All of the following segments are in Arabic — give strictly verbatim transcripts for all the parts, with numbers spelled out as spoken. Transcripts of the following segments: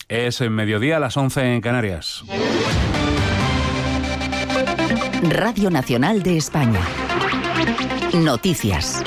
Es en mediodía a las once en Canarias. Radio Nacional de España. Noticias.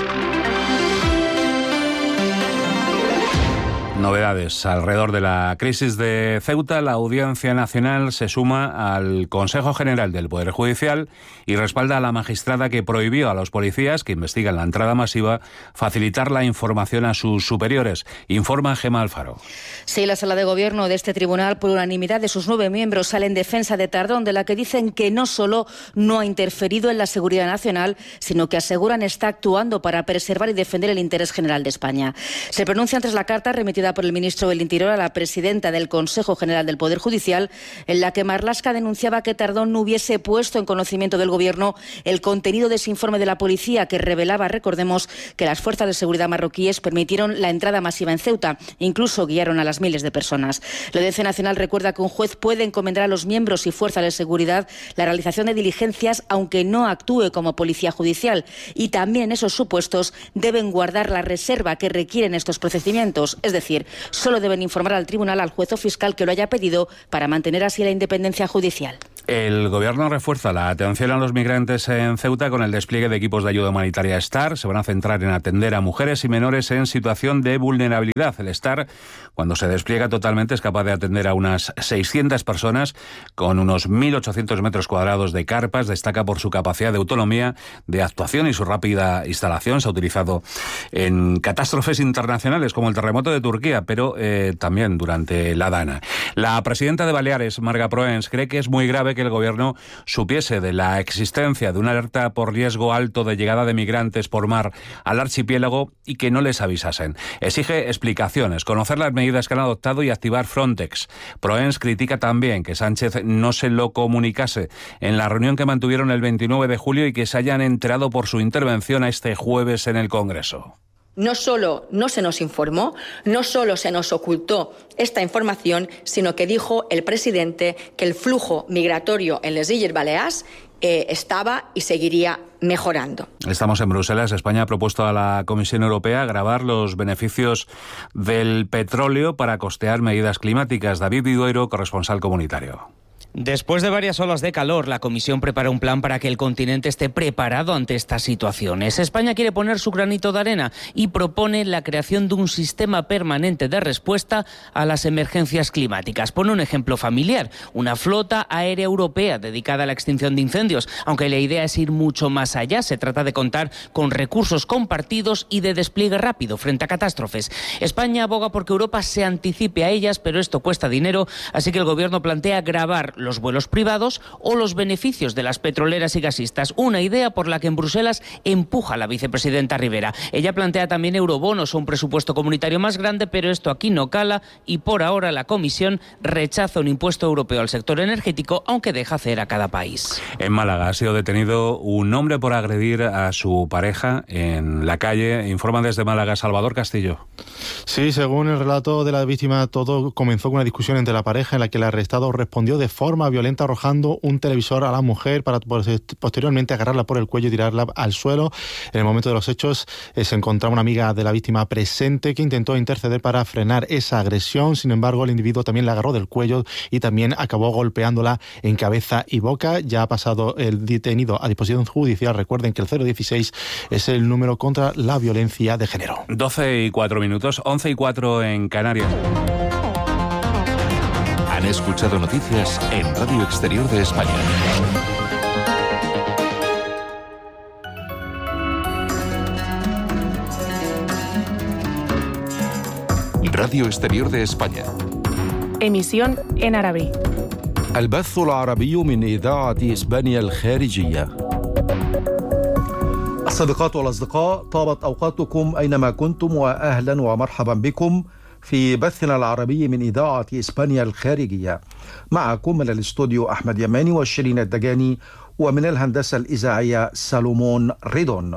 Novedades alrededor de la crisis de Ceuta. La Audiencia Nacional se suma al Consejo General del Poder Judicial y respalda a la magistrada que prohibió a los policías que investigan la entrada masiva facilitar la información a sus superiores. Informa Gemma Alfaro. Sí, la sala de gobierno de este tribunal, por unanimidad de sus nueve miembros, sale en defensa de Tardón, de la que dicen que no solo no ha interferido en la seguridad nacional, sino que aseguran está actuando para preservar y defender el interés general de España. Se pronuncian tras la carta remitida por el ministro del Interior a la presidenta del Consejo General del Poder Judicial, en la que Marlaska denunciaba que Tardón no hubiese puesto en conocimiento del Gobierno el contenido de ese informe de la policía que revelaba, recordemos, que las fuerzas de seguridad marroquíes permitieron la entrada masiva en Ceuta, incluso guiaron a las miles de personas. La Audiencia Nacional recuerda que un juez puede encomendar a los miembros y fuerzas de seguridad la realización de diligencias, aunque no actúe como policía judicial, y también esos supuestos deben guardar la reserva que requieren estos procedimientos, es decir, solo deben informar al tribunal, al juez o fiscal que lo haya pedido, para mantener así la independencia judicial. El Gobierno refuerza la atención a los migrantes en Ceuta con el despliegue de equipos de ayuda humanitaria STAR. Se van a centrar en atender a mujeres y menores en situación de vulnerabilidad. El STAR, cuando se despliega totalmente, es capaz de atender a unas seiscientas personas con unos mil ochocientos metros cuadrados de carpas. Destaca por su capacidad de autonomía, de actuación y su rápida instalación. Se ha utilizado en catástrofes internacionales como el terremoto de Turquía, pero eh, también durante la Dana. La presidenta de Baleares, Marga Proens, cree que es muy grave que el Gobierno supiese de la existencia de una alerta por riesgo alto de llegada de migrantes por mar al archipiélago y que no les avisasen. Exige explicaciones, conocer las medidas que han adoptado y activar Frontex. Proens critica también que Sánchez no se lo comunicase en la reunión que mantuvieron el veintinueve de julio y que se hayan enterado por su intervención este jueves en el Congreso. No solo no se nos informó, no solo se nos ocultó esta información, sino que dijo el presidente que el flujo migratorio en les Illes Balears eh, estaba y seguiría mejorando. Estamos en Bruselas. España ha propuesto a la Comisión Europea gravar los beneficios del petróleo para costear medidas climáticas. David Vidueiro, corresponsal comunitario. Después de varias olas de calor, la Comisión prepara un plan para que el continente esté preparado ante estas situaciones. España quiere poner su granito de arena y propone la creación de un sistema permanente de respuesta a las emergencias climáticas. Pone un ejemplo familiar, una flota aérea europea dedicada a la extinción de incendios, aunque la idea es ir mucho más allá. Se trata de contar con recursos compartidos y de despliegue rápido frente a catástrofes. España aboga porque Europa se anticipe a ellas, pero esto cuesta dinero, así que el Gobierno plantea gravar los vuelos privados o los beneficios de las petroleras y gasistas, una idea por la que en Bruselas empuja la vicepresidenta Rivera. Ella plantea también eurobonos o un presupuesto comunitario más grande, pero esto aquí no cala y por ahora la Comisión rechaza un impuesto europeo al sector energético, aunque deja hacer a cada país. En Málaga ha sido detenido un hombre por agredir a su pareja en la calle. Informa desde Málaga Salvador Castillo. Sí, según el relato de la víctima, todo comenzó con una discusión entre la pareja en la que el arrestado respondió de forma violenta arrojando un televisor a la mujer para posteriormente agarrarla por el cuello y tirarla al suelo. En el momento de los hechos eh, se encontraba una amiga de la víctima presente que intentó interceder para frenar esa agresión. Sin embargo, el individuo también la agarró del cuello y también acabó golpeándola en cabeza y boca. Ya ha pasado el detenido a disposición judicial. Recuerden que el cero dieciséis es el número contra la violencia de género. doce y cuatro minutos, once y cuatro en Canarias. Han escuchado noticias en Radio Exterior de España. Radio Exterior de España. Emisión en árabe. البث العربي من إذاعة إسبانيا الخارجية. الصديقات والأصدقاء، طابت أوقاتكم أينما كنتم وأهلا ومرحبا بكم في بثنا العربي من إذاعة إسبانيا الخارجية. معكم من الاستوديو أحمد يماني وشيرين الدجاني، ومن الهندسة الإذاعية سالومون ريدون.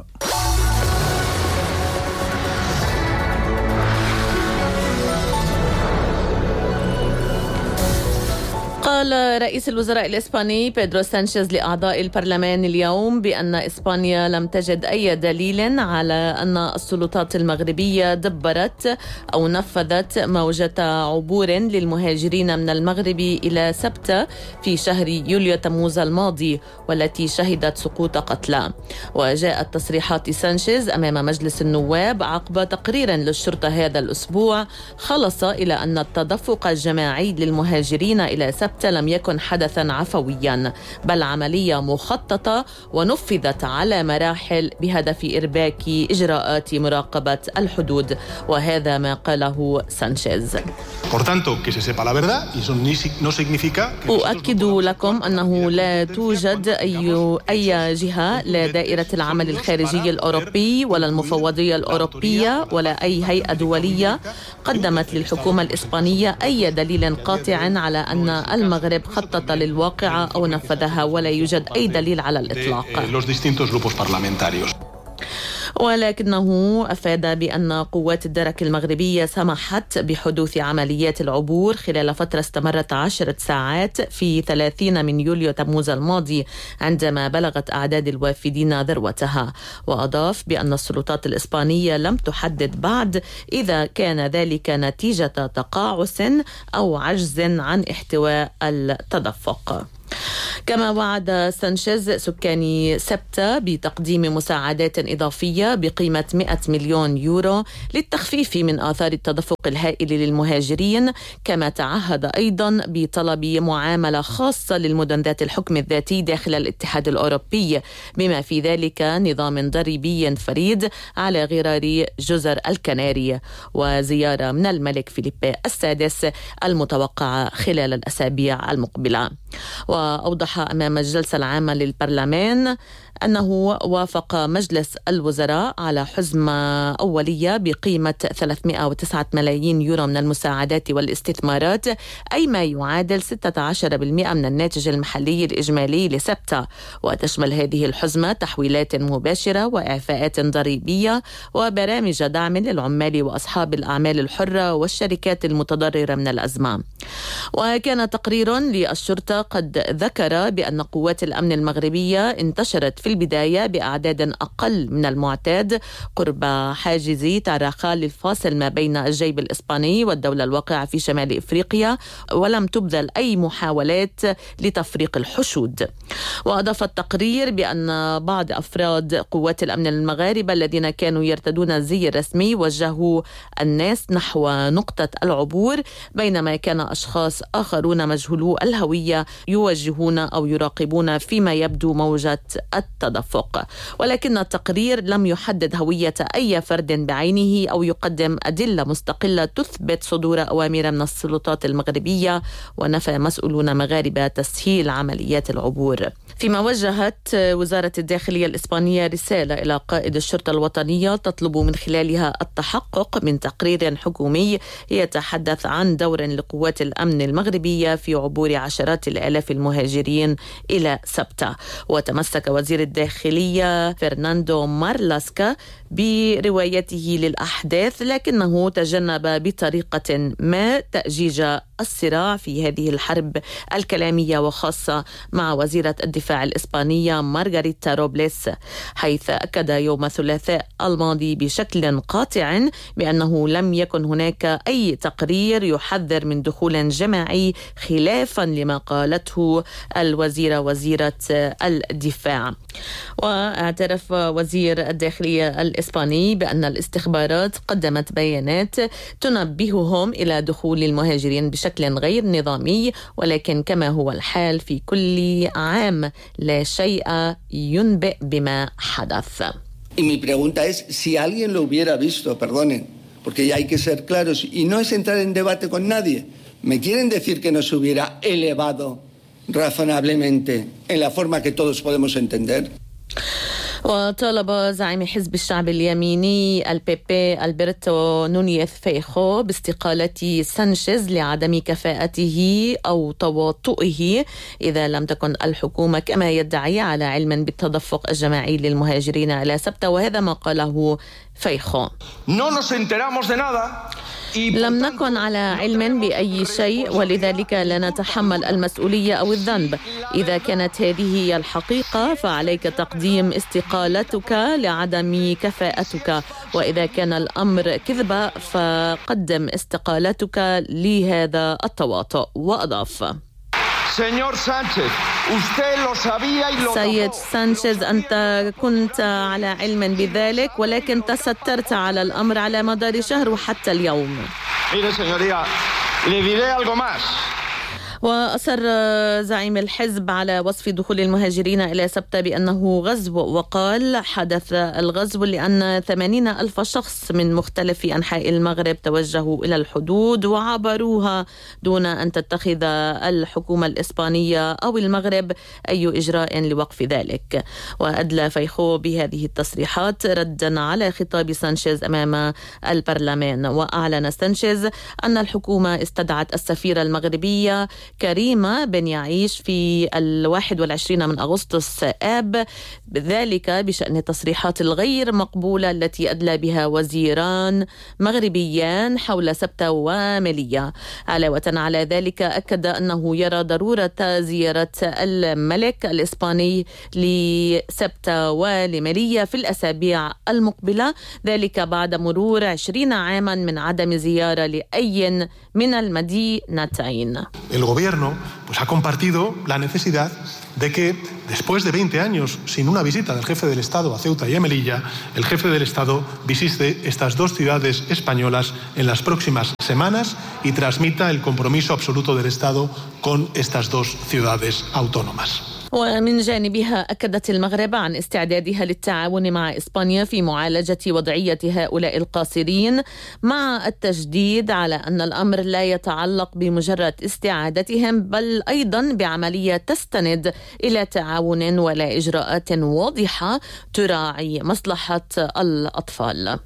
قال رئيس الوزراء الإسباني بيدرو سانشيز لأعضاء البرلمان اليوم بأن إسبانيا لم تجد أي دليل على أن السلطات المغربية دبرت أو نفذت موجة عبور للمهاجرين من المغرب إلى سبتة في شهر يوليو تموز الماضي والتي شهدت سقوط قتلى. وجاءت تصريحات سانشيز أمام مجلس النواب عقب تقرير للشرطة هذا الأسبوع خلص إلى أن التدفق الجماعي للمهاجرين إلى سبتة لم يكن حدثا عفويا بل عملية مخططة ونفذت على مراحل بهدف إرباك إجراءات مراقبة الحدود، وهذا ما قاله سانشيز. أؤكد لكم أنه لا توجد أي أي جهة، لا دائرة العمل الخارجي الأوروبي ولا المفوضية الأوروبية ولا أي هيئة دولية قدمت للحكومة الإسبانية أي دليل قاطع على أن المغرب خطط للواقعة أو نفذها، ولا يوجد أي دليل على الإطلاق. ولكنه أفاد بأن قوات الدرك المغربية سمحت بحدوث عمليات العبور خلال فترة استمرت عشرة ساعات في ثلاثين من يوليو تموز الماضي عندما بلغت أعداد الوافدين ذروتها. وأضاف بأن السلطات الإسبانية لم تحدد بعد إذا كان ذلك نتيجة تقاعس أو عجز عن احتواء التدفق. كما وعد سانشيز سكاني سبتة بتقديم مساعدات إضافية بقيمة مئة مليون يورو للتخفيف من آثار التدفق الهائل للمهاجرين، كما تعهد أيضا بطلب معاملة خاصة للمدن ذات الحكم الذاتي داخل الاتحاد الأوروبي، بما في ذلك نظام ضريبي فريد على غرار جزر الكناري، وزيارة من الملك فيليبي السادس المتوقعة خلال الأسابيع المقبلة. وأوضح أمام الجلسة العامة للبرلمان أنه وافق مجلس الوزراء على حزمة أولية بقيمة ثلاثمئة وتسعة ملايين يورو من المساعدات والاستثمارات، أي ما يعادل ستة عشر بالمئة من الناتج المحلي الإجمالي لسبتة. وتشمل هذه الحزمة تحويلات مباشرة وإعفاءات ضريبية وبرامج دعم للعمال وأصحاب الأعمال الحرة والشركات المتضررة من الأزمة. وكان تقرير للشرطة قد ذكر بأن قوات الأمن المغربية انتشرت في البداية بأعداد أقل من المعتاد قرب حاجز تاراخال الفاصل ما بين الجيب الإسباني والدولة الواقعة في شمال إفريقيا، ولم تبذل أي محاولات لتفريق الحشود. وأضاف التقرير بأن بعض أفراد قوات الأمن المغاربة الذين كانوا يرتدون الزي الرسمي وجهوا الناس نحو نقطة العبور، بينما كان أشخاص آخرون مجهولو الهوية يوجهون أو يراقبون فيما يبدو موجة التدفق. ولكن التقرير لم يحدد هوية أي فرد بعينه أو يقدم أدلة مستقلة تثبت صدور أوامر من السلطات المغربية، ونفى مسؤولون مغاربة تسهيل عمليات العبور. فيما وجهت وزارة الداخلية الإسبانية رسالة إلى قائد الشرطة الوطنية تطلب من خلالها التحقق من تقرير حكومي يتحدث عن دور لقوات الأمن المغربية في عبور عشرات الآلاف المهاجرين إلى سبتة. وتمسك وزير الداخلية فرناندو مارلاسكا بروايته للأحداث، لكنه تجنب بطريقة ما تأجيج الصراع في هذه الحرب الكلامية، وخاصة مع وزيرة الدفاع الإسبانية مارغاريتا روبليس، حيث أكد يوم الثلاثاء الماضي بشكل قاطع بأنه لم يكن هناك أي تقرير يحذر من دخول جماعي خلافا لما قالته الوزيرة وزيرة الدفاع. واعترف وزير الداخلية الإسباني بأن الاستخبارات قدمت بيانات تنبههم إلى دخول المهاجرين بشكل غير نظامي، ولكن كما هو الحال في كل عام لا شيء ينبئ بما حدث. Y mi pregunta es si alguien lo hubiera visto, perdonen, porque ya hay que ser claros y no es entrar en debate con nadie. ¿Me quieren decir que no se hubiera elevado razonablemente en la forma que todos podemos entender? وطالب زعيم حزب الشعب اليميني البي بي ألبرتو نونيز فيخو باستقالة سانشيز لعدم كفاءته أو تواطؤه إذا لم تكن الحكومة كما يدعي على علم بالتدفق الجماعي للمهاجرين إلى سبتة. وهذا ما قاله فيخو. لم نكن على علم بأي شيء ولذلك لا نتحمل المسؤولية أو الذنب. إذا كانت هذه هي الحقيقة فعليك تقديم استقالتك لعدم كفاءتك، وإذا كان الأمر كذبة فقدم استقالتك لهذا التواطؤ. وأضاف: سيد سانشيز، أنت كنت على علم بذلك ولكن تسترت على الأمر على مدار شهر وحتى اليوم. وأصر زعيم الحزب على وصف دخول المهاجرين إلى سبتة بأنه غزو، وقال حدث الغزو لأن ثمانين ألف شخص من مختلف أنحاء المغرب توجهوا إلى الحدود وعبروها دون أن تتخذ الحكومة الإسبانية أو المغرب أي إجراء لوقف ذلك. وأدلى فيخو بهذه التصريحات ردا على خطاب سانشيز أمام البرلمان. وأعلن سانشيز أن الحكومة استدعت السفيرة المغربية كريمة بن يعيش في الواحد والعشرين من أغسطس آب، ذلك بشأن التصريحات الغير مقبولة التي أدلى بها وزيران مغربيان حول سبتة وملية. علاوة على ذلك أكد أنه يرى ضرورة زيارة الملك الإسباني لسبتة ولملية في الأسابيع المقبلة، ذلك بعد مرور عشرين عاما من عدم زيارة لأي من المدينتين. El gobierno pues ha compartido la necesidad de que después de veinte años sin una visita del jefe del Estado a Ceuta y a Melilla, el jefe del Estado visite estas dos ciudades españolas en las próximas semanas y transmita el compromiso absoluto del Estado con estas dos ciudades autónomas. ومن جانبها أكدت المغرب عن استعدادها للتعاون مع إسبانيا في معالجة وضعية هؤلاء القاصرين، مع التشديد على أن الأمر لا يتعلق بمجرد استعادتهم بل أيضا بعملية تستند إلى تعاون ولا إجراءات واضحة تراعي مصلحة الأطفال.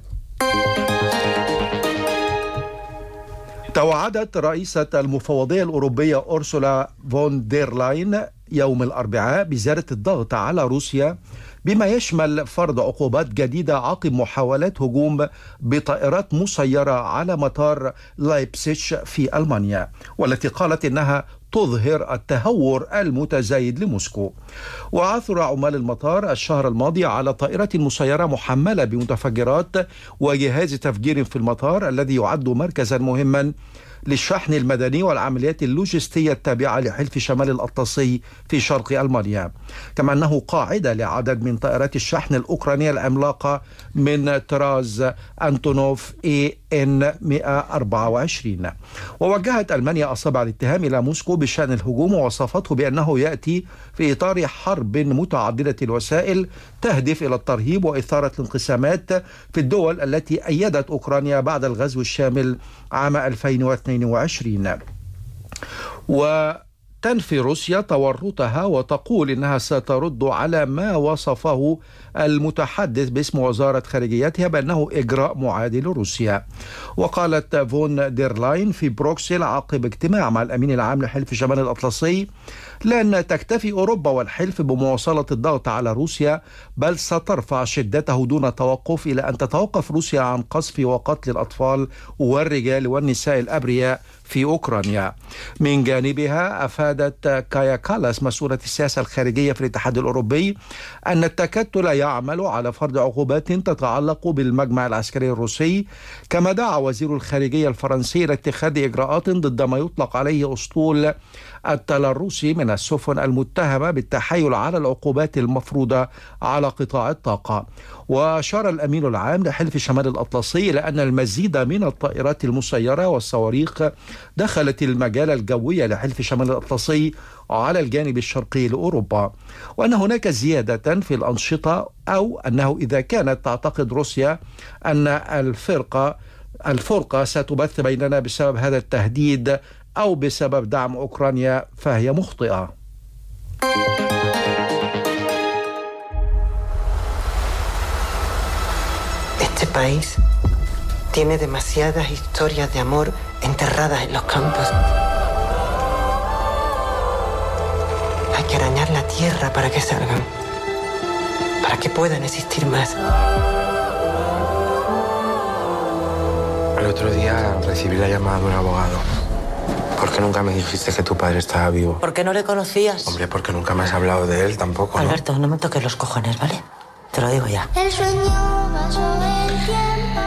توعدت رئيسة المفوضية الأوروبية أورسولا فون دير لاين يوم الأربعاء بزيادة الضغط على روسيا بما يشمل فرض عقوبات جديدة عقب محاولات هجوم بطائرات مسيرة على مطار لايبسيش في ألمانيا، والتي قالت إنها تظهر التهور المتزايد لموسكو. وعثر عمال المطار الشهر الماضي على طائرة مسيرة محملة بمتفجرات وجهاز تفجير في المطار الذي يعد مركزا مهما للشحن المدني والعمليات اللوجستية التابعة لحلف شمال الأطلسي في شرق ألمانيا، كما أنه قاعدة لعدد من طائرات الشحن الأوكرانية العملاقة من طراز أنتونوف إي إن مئة وأربعة وعشرين. ووجهت ألمانيا أصابع الاتهام إلى موسكو بشأن الهجوم ووصفته بأنه يأتي في إطار حرب متعددة الوسائل تهدف إلى الترهيب وإثارة الانقسامات في الدول التي أيدت أوكرانيا بعد الغزو الشامل عام ألفين واثنين وعشرين. وتنفي روسيا تورطها وتقول إنها سترد على ما وصفه المتحدث باسم وزارة خارجيتها بأنه إجراء معادي لروسيا. وقالت فون دير لاين في بروكسل عقب اجتماع مع الأمين العام لحلف شمال الأطلسي لن تكتفي أوروبا والحلف بمواصلة الضغط على روسيا، بل سترفع شدته دون توقف إلى أن تتوقف روسيا عن قصف وقتل الأطفال والرجال والنساء الأبرياء في أوكرانيا. من جانبها أفادت كايا كالاس مسؤولة السياسة الخارجية في الاتحاد الأوروبي أن التكتل يعمل على فرض عقوبات تتعلق بالمجمع العسكري الروسي، كما دعا وزير الخارجية الفرنسي إلى اتخاذ إجراءات ضد ما يطلق عليه أسطول التلروسي من السفن المتهمة بالتحايل على العقوبات المفروضة على قطاع الطاقة. وأشار الأمين العام لحلف شمال الأطلسي إلى أن المزيد من الطائرات المسيرة والصواريخ دخلت المجال الجوي لحلف شمال الأطلسي على الجانب الشرقي لأوروبا، وأن هناك زيادة في الأنشطة، أو أنه إذا كانت تعتقد روسيا أن الفرقة الفرقة ستبث بيننا بسبب هذا التهديد أو بسبب دعم أوكرانيا فهي مخطئة. Este país tiene demasiadas historias de amor enterradas en los campos. Hay que arañar la tierra para que salgan, para que puedan existir más. otro día recibí la llamada de un abogado. ¿Por qué nunca me dijiste que tu padre estaba vivo? ¿Por qué no le conocías? Hombre, porque nunca me has hablado de él tampoco, ¿no? Alberto, no me toques los cojones, ¿vale? Te lo digo ya. El sueño pasó el tiempo.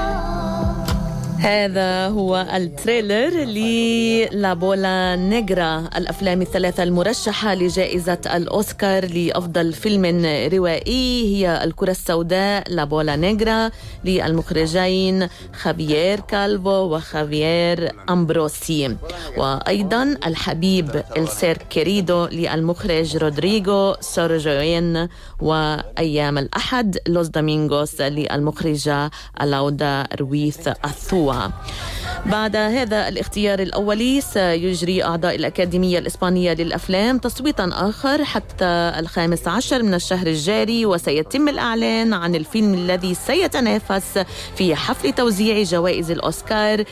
هذا هو التريلر للا بولا نيغرا، الأفلام الثلاثة المرشحة لجائزة الأوسكار لأفضل فيلم روائي. هي الكرة السوداء لا بولا نيغرا للمخرجين خافيير كالفو وخافيير أمبروسي، وأيضا الحبيب السير كيريدو للمخرج رودريغو سورجوين، وأيام الأحد لوس دومينغوس للمخرجة ألاودا رويث أثوا. بعد هذا الاختيار الأولي سيجري أعضاء الأكاديمية الإسبانية للأفلام تصويتا آخر حتى الخامس عشر من الشهر الجاري، وسيتم الإعلان عن الفيلم الذي سيتنافس في حفل توزيع جوائز الأوسكار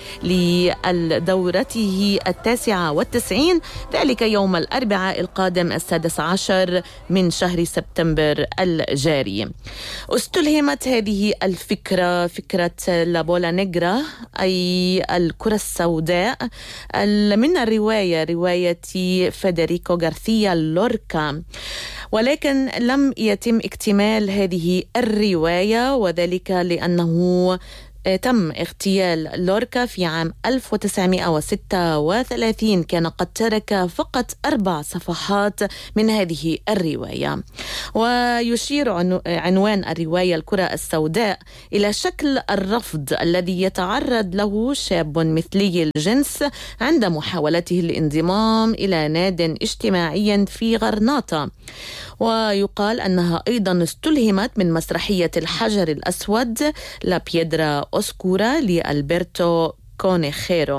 لدورته التاسعة والتسعين، ذلك يوم الأربعاء القادم السادس عشر من شهر سبتمبر الجاري. استلهمت هذه الفكرة، فكرة لا بولا نيغرا أي الكرة السوداء، من الرواية رواية فيدريكو غارثيا لوركا، ولكن لم يتم اكتمال هذه الرواية، وذلك لأنه تم اغتيال لوركا في عام ألف وتسعمائة وستة وثلاثين. كان قد ترك فقط أربع صفحات من هذه الرواية. ويشير عنوان الرواية الكرة السوداء إلى شكل الرفض الذي يتعرض له شاب مثلي الجنس عند محاولته الانضمام إلى ناد اجتماعي في غرناطة. ويقال أنها أيضا استلهمت من مسرحية الحجر الأسود لا بيدرا أوسكورا لألبرتو كونيخيرو.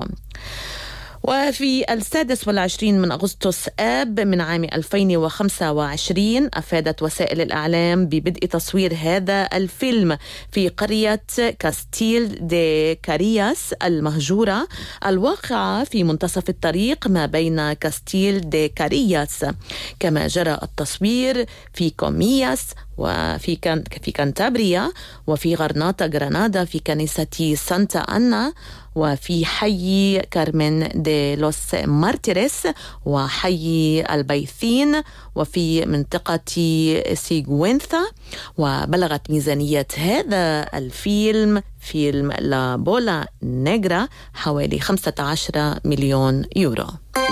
وفي السادس والعشرين من أغسطس آب من عام ألفين وخمسة وعشرين أفادت وسائل الإعلام ببدء تصوير هذا الفيلم في قرية كاستيل دي كارياس المهجورة الواقعة في منتصف الطريق ما بين كاستيل دي كارياس، كما جرى التصوير في كومياس وفي كان في كانتابريا وفي غرناطة غرناطة في كنيسة سانتا أنا وفي حي كارمن دي لوس مارتيريس وحي البيثين وفي منطقة سيغوينثا. وبلغت ميزانية هذا الفيلم فيلم لا بولا نيغرا حوالي خمسة عشر مليون يورو.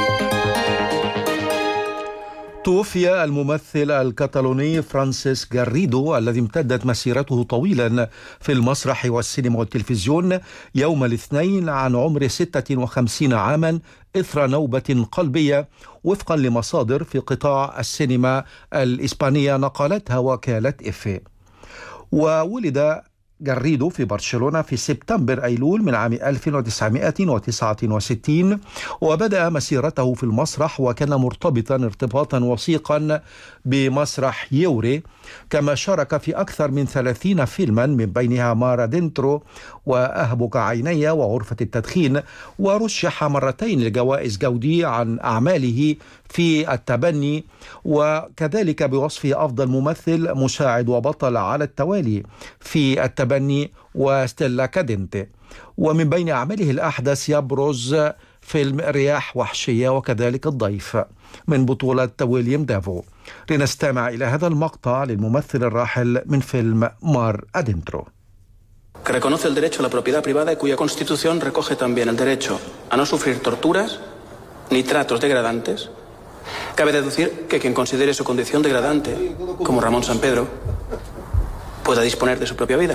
توفي الممثل الكتالوني فرانسيس غاريدو الذي امتدت مسيرته طويلا في المسرح والسينما والتلفزيون يوم الاثنين عن عمر ستة وخمسين عاما إثر نوبة قلبية، وفقا لمصادر في قطاع السينما الإسبانية نقلتها وكالة إف. وولد غاريدو في برشلونة في سبتمبر أيلول من عام ألف وتسعمائة وتسعة وستين، وبدأ مسيرته في المسرح وكان مرتبطا ارتباطا وثيقا بمسرح يوري، كما شارك في أكثر من ثلاثين فيلما من بينها مار أدنترو وأهبك عيني وغرفة التدخين، ورشح مرتين لجوائز جودي عن أعماله في التبني، وكذلك بوصفه أفضل ممثل مساعد وبطل على التوالي في التبني وستيلا كادنتي. ومن بين أعماله الأحدث يبرز فيلم رياح وحشية وكذلك الضيف من بطولة ويليام دافو. لنستمع إلى هذا المقطع للممثل الراحل من فيلم مار أدنترو. Que reconoce el derecho a la propiedad privada y cuya constitución recoge también el derecho a no sufrir torturas ni tratos degradantes. Cabe deducir que quien considere su condición degradante, como Ramón Sampedro, pueda disponer de su propia vida.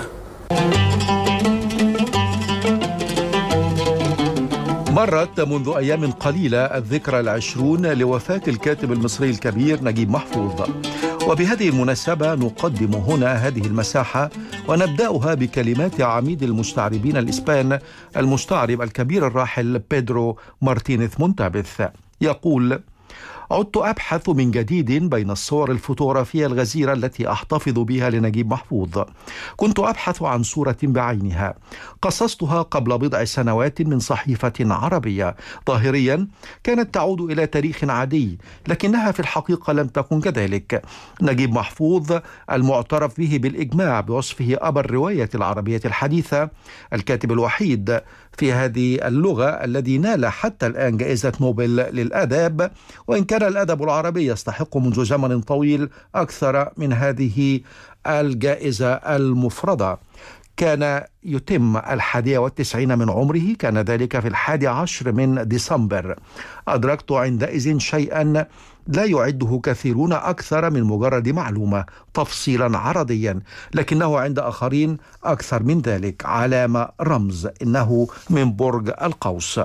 مرت منذ أيام قليلة الذكرى العشرون لوفاة الكاتب المصري الكبير نجيب محفوظ، وبهذه المناسبة نقدم هنا هذه المساحة ونبدأها بكلمات عميد المستعربين الإسبان المستعرب الكبير الراحل بيدرو مارتينيز مونتابيث. يقول: عدت أبحث من جديد بين الصور الفوتوغرافية الغزيرة التي أحتفظ بها لنجيب محفوظ. كنت أبحث عن صورة بعينها قصصتها قبل بضع سنوات من صحيفة عربية، ظاهريا كانت تعود إلى تاريخ عادي، لكنها في الحقيقة لم تكن كذلك. نجيب محفوظ المعترف به بالإجماع بوصفه أبا الرواية العربية الحديثة، الكاتب الوحيد في هذه اللغة الذي نال حتى الآن جائزة نوبل للأدب، وإن كان الأدب العربي يستحق منذ زمن طويل أكثر من هذه الجائزة المفردة. كان يتم الحادية والتسعين من عمره، كان ذلك في الحادي عشر من ديسمبر. أدركت عندئذ شيئا لا يعده كثيرون أكثر من مجرد معلومة، تفصيلا عرضيا، لكنه عند آخرين أكثر من ذلك، علامة رمز، إنه من برج القوس.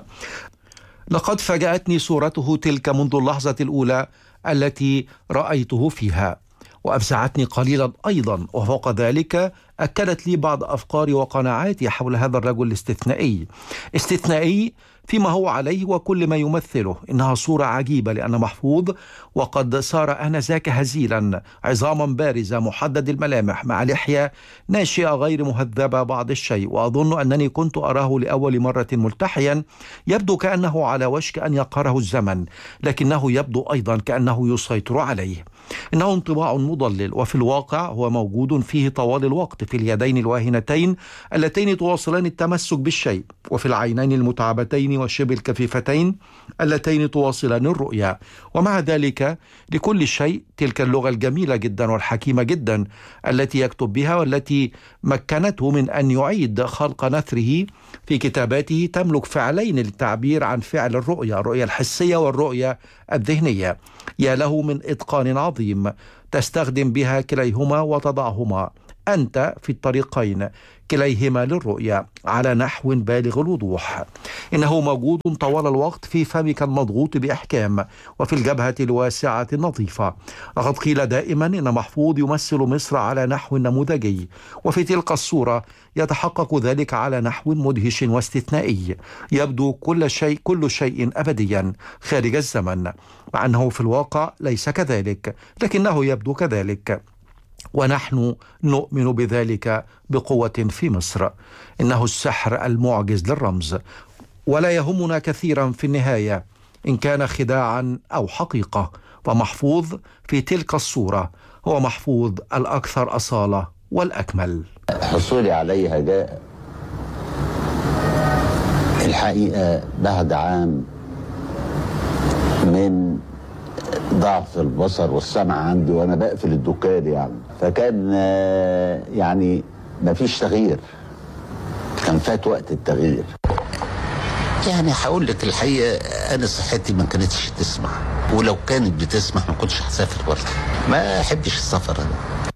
لقد فاجأتني صورته تلك منذ اللحظة الأولى التي رأيته فيها، وأفزعتني قليلا أيضا، وفوق ذلك أكدت لي بعض أفكاري وقناعاتي حول هذا الرجل الاستثنائي استثنائي فيما هو عليه وكل ما يمثله. إنها صورة عجيبة، لأن محفوظ وقد صار آنذاك هزيلا، عظاما بارزة، محدد الملامح، مع لحية ناشئة غير مهذبة بعض الشيء، وأظن أنني كنت أراه لأول مرة ملتحيا، يبدو كأنه على وشك أن يقهره الزمن، لكنه يبدو أيضا كأنه يسيطر عليه. إنه انطباع مضلل، وفي الواقع هو موجود فيه طوال الوقت، في اليدين الواهنتين اللتين تواصلان التمسك بالشيء، وفي العينين المتعبتين وشبه الكفيفتين اللتين تواصلان الرؤية. ومع ذلك لكل شيء تلك اللغة الجميلة جدا والحكيمة جدا التي يكتب بها، والتي مكنته من أن يعيد خلق نثره في كتاباته، تملك فعلين للتعبير عن فعل الرؤية، الرؤية الحسية والرؤية الذهنية. يا له من إتقان عظيم تستخدم بها كليهما وتضعهما أنت في الطريقين كليهما للرؤية على نحو بالغ الوضوح. إنه موجود طوال الوقت في فمك المضغوط بإحكام، وفي الجبهة الواسعة النظيفة. لقد قيل دائما إن محفوظ يمثل مصر على نحو نموذجي، وفي تلك الصورة يتحقق ذلك على نحو مدهش واستثنائي. يبدو كل شيء كل شيء أبديا خارج الزمن، مع أنه في الواقع ليس كذلك، لكنه يبدو كذلك، ونحن نؤمن بذلك بقوة في مصر. إنه السحر المعجز للرمز، ولا يهمنا كثيرا في النهاية إن كان خداعا أو حقيقة. ومحفوظ في تلك الصورة هو محفوظ الأكثر أصالة والأكمل. حصولي عليها جاء الحقيقة بعد عام من ضعف البصر والسمع عندي وانا بقفل الدكان، يعني فكان يعني ما فيش تغيير، كان فات وقت التغيير. يعني هقول لك الحقيقه انا صحتي ما كانتش تسمح، ولو كانت بتسمح ما كنتش هسافر برضه، ما احبش السفر انا.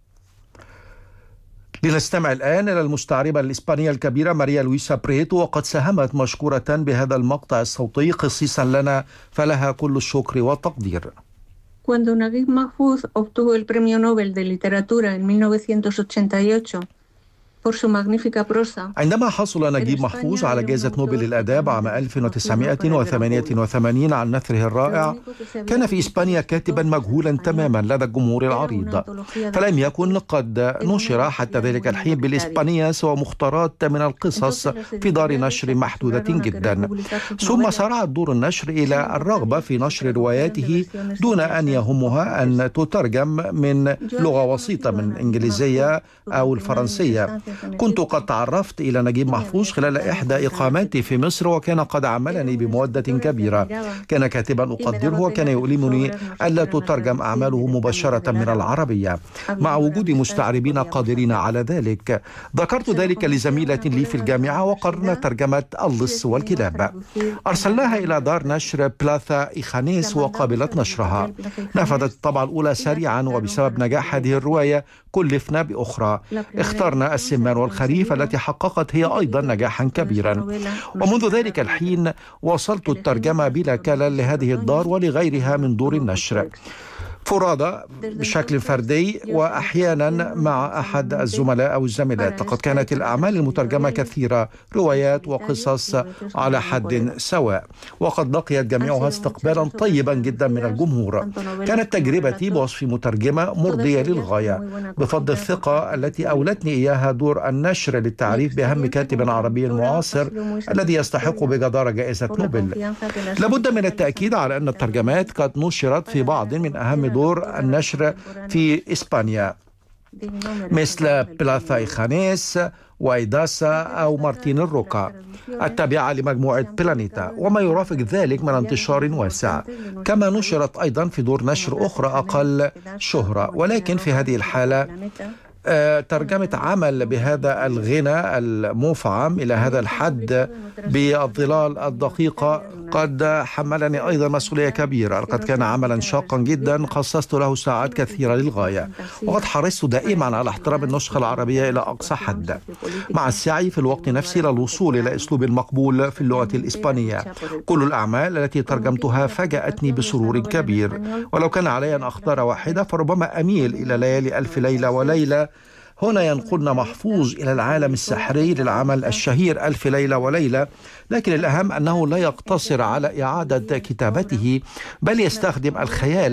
لنستمع الآن إلى المستعربة الإسبانية الكبيرة ماريا لويسا بريتو، وقد ساهمت مشكورة بهذا المقطع الصوتي خصيصا لنا، فلها كل الشكر والتقدير. Cuando Naguib Mahfouz obtuvo el Premio Nobel de Literatura en mil novecientos ochenta y ocho por su magnífica prosa. عندما حصل نجيب محفوظ على جائزة نوبل للآداب عام ألف وتسعمائة وثمانية وثمانين عن نثره الرائع، كان في إسبانيا كاتبا مجهولا تماما لدى الجمهور العريض، فلم يكن قد نشر حتى ذلك الحين بالإسبانية سوى مختارات من القصص في دار نشر محدودة جدا. ثم سارعت دور النشر إلى الرغبة في نشر رواياته دون أن يهمها أن تترجم من لغة وسيطة من إنجليزية أو الفرنسية. كنت قد تعرفت إلى نجيب محفوظ خلال إحدى إقاماتي في مصر، وكان قد عملني بمودة كبيرة. كان كاتبا أقدره، وكان يؤلمني ألا تترجم أعماله مباشرة من العربية مع وجود مستعربين قادرين على ذلك. ذكرت ذلك لزميلة لي في الجامعة، وقررنا ترجمة اللص والكلاب. أرسلناها إلى دار نشر بلاثا إيخانيس وقابلت نشرها. نفذت الطبعة الأولى سريعا، وبسبب نجاح هذه الرواية كلفنا بأخرى. اخترنا السمان والخريف التي حققت هي أيضا نجاحا كبيرا، ومنذ ذلك الحين واصلت الترجمة بلا كلل لهذه الدار ولغيرها من دور النشر. فرادى بشكل فردي وأحيانا مع أحد الزملاء أو الزميلات. لقد كانت الأعمال المترجمة كثيرة، روايات وقصص على حد سواء، وقد لقيت جميعها استقبالا طيبا جدا من الجمهور. كانت تجربتي بوصف مترجمة مرضية للغاية بفضل الثقة التي أولتني إياها دور النشر للتعريف بأهم كاتب عربي معاصر الذي يستحق بجدارة جائزة نوبل. لابد من التأكيد على أن الترجمات قد نشرت في بعض من أهم دور النشر في إسبانيا مثل بلاثاي خانيس وإيداسا أو مارتين الروكا التابعة لمجموعة بلانيتا، وما يرافق ذلك من انتشار واسع. كما نشرت أيضا في دور نشر أخرى أقل شهرة، ولكن في هذه الحالة ترجمة عمل بهذا الغنى المفعم إلى هذا الحد بالظلال الدقيقة قد حملني أيضا مسؤولية كبيرة. لقد كان عملا شاقا جدا خصصت له ساعات كثيرة للغاية، وقد حرصت دائما على احترام النسخة العربية إلى أقصى حد، مع السعي في الوقت نفسه للوصول إلى أسلوب مقبول في اللغة الإسبانية. كل الأعمال التي ترجمتها فاجأتني بسرور كبير، ولو كان علي أن أختار واحدة فربما أميل إلى ليالي ألف ليلة وليلة. هنا ينقلنا محفوظ إلى العالم السحري للعمل الشهير ألف ليلة وليلة، لكن الأهم أنه لا يقتصر على إعادة كتابته، بل يستخدم الخيال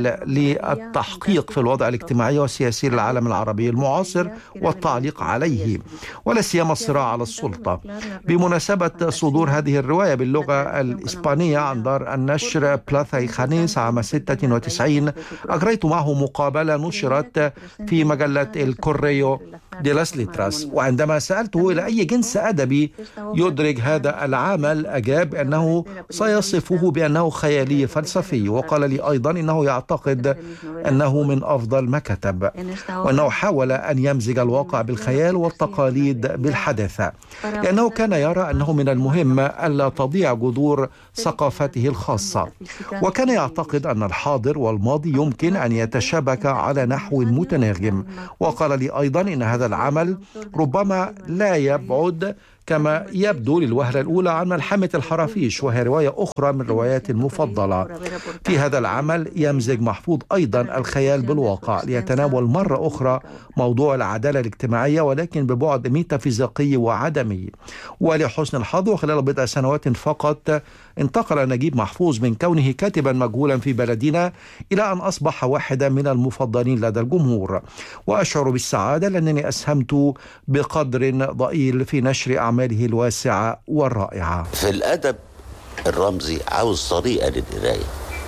للتحقيق في الوضع الاجتماعي والسياسي للعالم العربي المعاصر والتعليق عليه، ولا سيما الصراع على السلطة. بمناسبة صدور هذه الرواية باللغة الإسبانية عن دار النشر بلاثاي خانيس عام ستة وتسعين، أجريت معه مقابلة نشرت في مجلة الكوريو دي لاس ليتراس، وعندما سألته إلى أي جنس أدبي يدرج هذا العمل أجاب أنه سيصفه بأنه خيالي فلسفي، وقال لي أيضا أنه يعتقد أنه من أفضل ما كتب، وأنه حاول أن يمزج الواقع بالخيال والتقاليد بالحداثة، لأنه كان يرى أنه من المهم ألا تضيع جذور ثقافته الخاصة، وكان يعتقد أن الحاضر والماضي يمكن أن يتشابك على نحو متناغم. وقال لي أيضا إن هذا العمل ربما لا يبعد كما يبدو للوهلة الأولى عن ملحمة الحرافيش، وهي رواية أخرى من رواياتي المفضلة. في هذا العمل يمزج محفوظ أيضا الخيال بالواقع ليتناول مرة أخرى موضوع العدالة الاجتماعية، ولكن ببعد ميتافيزيقي وعدمي. ولحسن الحظ وخلال بضع سنوات فقط انتقل نجيب محفوظ من كونه كاتبا مجهولا في بلدنا إلى أن أصبح واحدا من المفضلين لدى الجمهور، وأشعر بالسعادة لأنني أسهمت بقدر ضئيل في نشر أعماله الواسعة والرائعة. في الأدب الرمزي عاوز طريقة للقراية،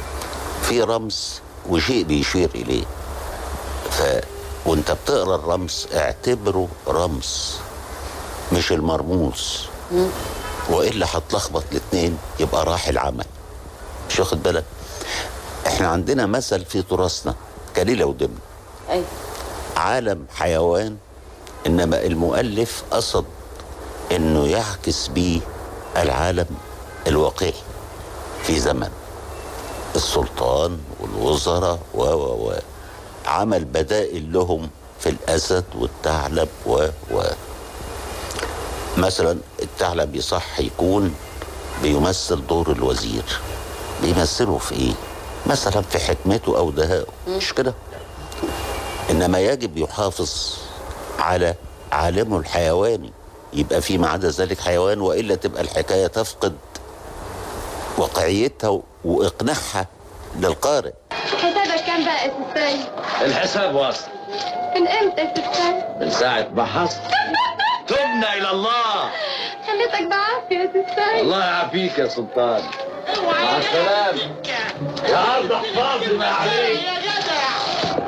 في رمز وشيء بيشير إليه، ف وانت بتقرأ الرمز اعتبره رمز مش المرموز، وإلا هتلخبط الاثنين يبقى راح العمل. مش واخد بالك؟ احنا عندنا مثل في تراثنا كليلة ودم، أي عالم حيوان، إنما المؤلف قصد إنه يعكس بيه العالم الواقعي في زمن السلطان والوزراء و و و عمل بدائل لهم في الأسد والثعلب و و مثلا الثعلب يصح يكون بيمثل دور الوزير، بيمثله في ايه؟ مثلا في حكمته او دهائه، مش كده؟ انما يجب يحافظ على عالمه الحيواني، يبقى في ما عدا ذلك حيوان، والا تبقى الحكايه تفقد واقعيتها واقناعها للقارئ. حسابك كام بقى يا ستاي؟ الحساب واصل. من امتى يا ستاي؟ من ساعة ما حصل. تبنا إلى الله. خليتك بعافية يا ستاي. الله يعافيك يا سلطان. مع السلامة. يا أرض احفظي ما عليك. يا جدع.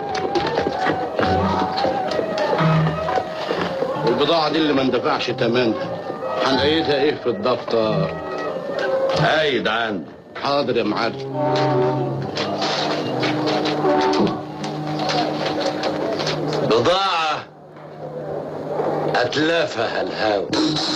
البضاعة دي اللي ما اندفعش تمنها هنقيدها ايه في الدفتر؟ قايد عندي. حاضر يا معلم. بضاعة أتلافها الهوى.